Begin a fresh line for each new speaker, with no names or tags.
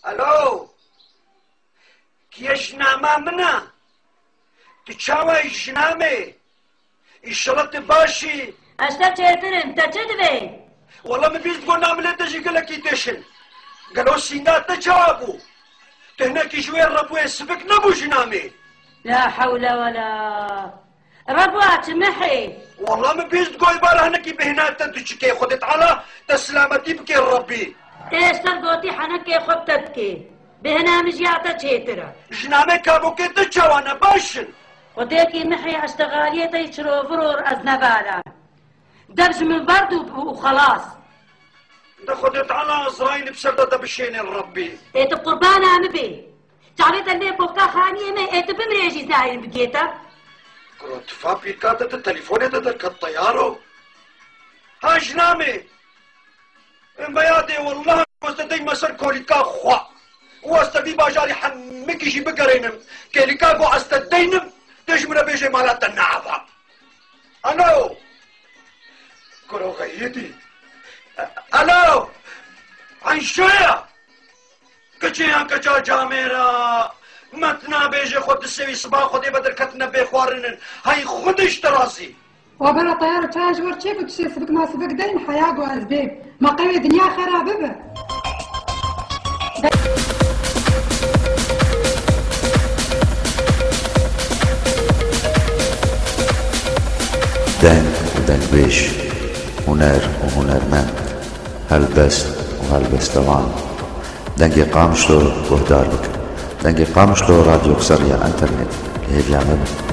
الو كيش نعمة منا تشاوي جنامي الشلط باشي
اشتا چهترن تا چه دوی؟
والله من بيست قول نعمل تجي قلق يتشن قالوا سينات تجابو تهناكي شوية ربو يسفك نبو جنامي
لا حول ولا ربوات محي
والله من بيست قول بارا هناكي بهنات تدشكي خدت على تسلامتي بكي ربي
تيستر قوتي حنكي خبتتكي بهنا مجياتا چهترا
جنامي كابو كي تجاوانا باشن
وديكي محي اشتغالية يشرو فرور أزنبالا دبج من برد وخلاص
ده خدت على عزرائيل بسردة بشين الربي
ايت قربان عمبي تعريت اللي بوكا خانية ما ايت بمريجي زاين بقيتا
كنت فابي كاتت التليفون ده كالطيارو ها جنامي بيادي والله واستدي مسر كوليكا خوا واستدي باجاري حمكي جي بقرينم كوليكا قو استدينم تجمنا بيجي مالات النعفة الو كرو غيدي الو عن شوية كچيان كچا جاميرا متنا بيجي خود السوي صباح خودي بدر كتنا بيخوارنن هاي خودش تراسي
وبلا طيارة تاج ورتشيك وتشي سبك ما سبك دين حياة وأزبيب ما قوي دنيا خرابة به
دنگ ودنگويش هنر وهنرمند هلبست وهلبستوان دنگي قامشلو وهدار بك دنگي قامشلو راديو قصرية انترنت هي بيعمل